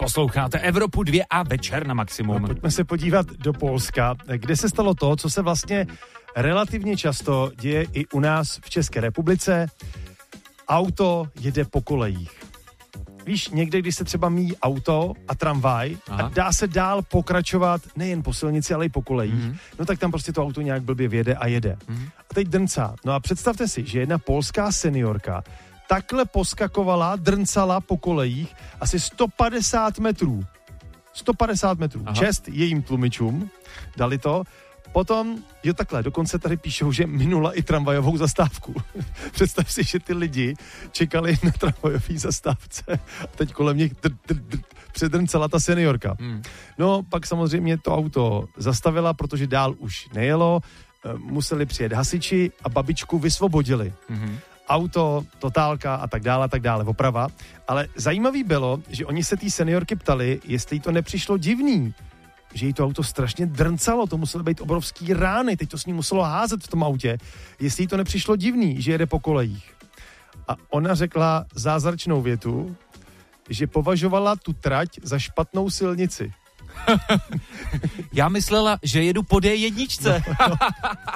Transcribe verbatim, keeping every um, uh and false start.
Posloucháte Evropu dva a Večer na maximum. No, pojďme se podívat do Polska, kde se stalo to, co se vlastně relativně často děje i u nás v České republice. Auto jede po kolejích. Víš, někde, když se třeba míjí auto a tramvaj Aha. a dá se dál pokračovat nejen po silnici, ale i po kolejích, mm-hmm. no tak tam prostě to auto nějak blbě vjede a jede. Mm-hmm. A teď drncá. No a představte si, že jedna polská seniorka takhle poskakovala, drncala po kolejích asi sto padesát metrů. sto padesát metrů. Aha. Čest jejím tlumičům, dali to. Potom, jo takhle, dokonce tady píšou, že minula i tramvajovou zastávku. Představ si, že ty lidi čekali na tramvajové zastávce a teď kolem nich dr, dr, dr, předrncela ta seniorka. Hmm. No, pak samozřejmě to auto zastavila, protože dál už nejelo, museli přijet hasiči a babičku vysvobodili. Hmm. Auto, totálka a tak dále, a tak dále, oprava. Ale zajímavý bylo, že oni se té seniorky ptali, jestli jí to nepřišlo divný, že jí to auto strašně drncalo, to musely být obrovský rány, teď to s ní muselo házet v tom autě, jestli jí to nepřišlo divný, že jede po kolejích. A ona řekla zázračnou větu, že považovala tu trať za špatnou silnici. Já myslela, že jedu po dé jedna. No, no.